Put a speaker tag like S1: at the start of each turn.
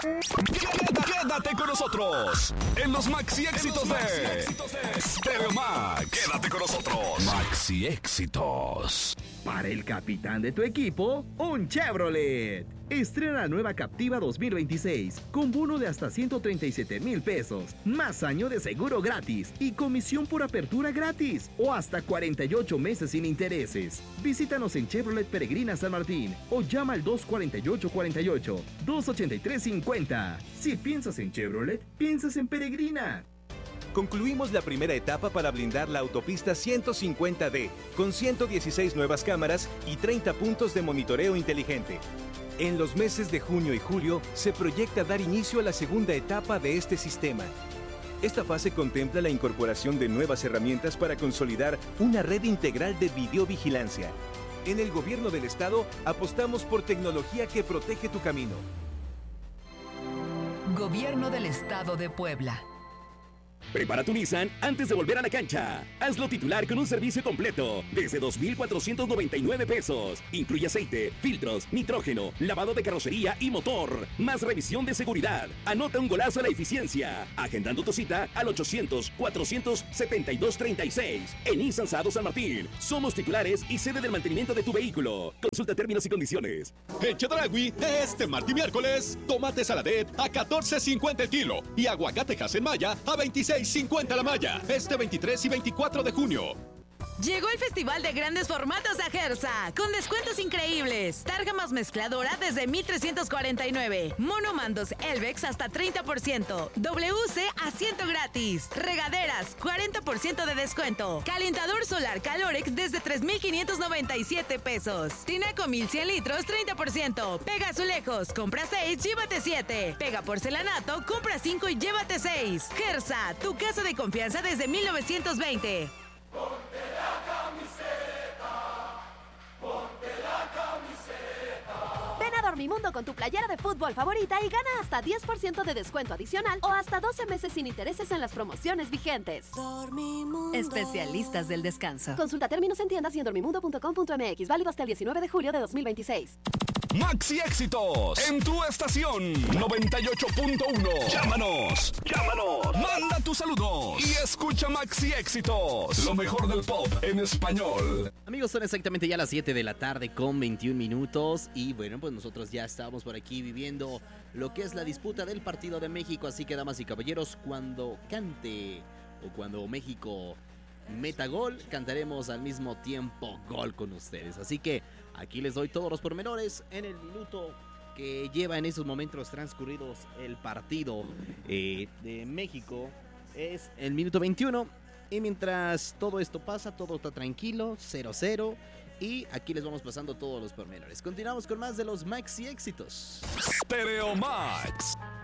S1: Quédate con nosotros en los Maxi Éxitos de Stereo Max. Quédate con nosotros. Maxi Éxitos.
S2: Para el capitán de tu equipo, un Chevrolet. Estrena la nueva Captiva 2026 con bono de hasta 137,000 pesos, más año de seguro gratis y comisión por apertura gratis o hasta 48 meses sin intereses. Visítanos en Chevrolet Peregrina San Martín o llama al 248-48, 283-50. Si piensas en Chevrolet, piensas en Peregrina.
S3: Concluimos la primera etapa para blindar la autopista 150D, con 116 nuevas cámaras y 30 puntos de monitoreo inteligente. En los meses de junio y julio se proyecta dar inicio a la segunda etapa de este sistema. Esta fase contempla la incorporación de nuevas herramientas para consolidar una red integral de videovigilancia. En el Gobierno del Estado apostamos por tecnología que protege tu camino.
S4: Gobierno del Estado de Puebla.
S5: Prepara tu Nissan antes de volver a la cancha. Hazlo titular con un servicio completo desde 2,499 pesos. Incluye aceite, filtros, nitrógeno, lavado de carrocería y motor, más revisión de seguridad. Anota un golazo a la eficiencia. Agendando tu cita al 800-472-36. En Nissan Sado San Martín. Somos titulares y sede del mantenimiento de tu vehículo. Consulta términos y condiciones.
S1: En Chedraui, este martes y miércoles, tomate saladet a $14.50 el kilo y aguacate Maya a $26.50 la malla. Este 23 y 24 de junio.
S6: Llegó el Festival de Grandes Formatos a Gersa, con descuentos increíbles. Targa más mezcladora desde 1,349. Monomandos Elvex hasta 30%. WC asiento gratis. Regaderas, 40% de descuento. Calentador solar Calorex desde 3,597 pesos. Tinaco 1,100 litros, 30%. Pega azulejos, compra 6, llévate 7. Pega porcelanato, compra 5 y llévate 6. Gersa, tu casa de confianza desde 1920.
S7: Ponte la camiseta, ponte la camiseta.
S8: Ven a Dormimundo con tu playera de fútbol favorita y gana hasta 10% de descuento adicional o hasta 12 meses sin intereses en las promociones vigentes.
S4: Dormimundo. Especialistas del descanso.
S8: Consulta términos en tiendas y en dormimundo.com.mx. Válido hasta el 19 de julio de 2026.
S1: Maxi Éxitos en tu estación 98.1. Llámanos. Manda tus saludos y escucha Maxi Éxitos, lo mejor del pop en español.
S2: Amigos, son exactamente ya las 7 de la tarde con 21 minutos y bueno, pues nosotros ya estamos por aquí viviendo lo que es la disputa del partido de México, así que damas y caballeros, cuando cante o cuando México meta gol, cantaremos al mismo tiempo gol con ustedes, así que aquí les doy todos los pormenores en el minuto que lleva en esos momentos transcurridos el partido de México. Es el minuto 21 y mientras todo esto pasa, todo está tranquilo, 0-0 y aquí les vamos pasando todos los pormenores. Continuamos con más de los Maxi Éxitos.
S1: Stereo Max.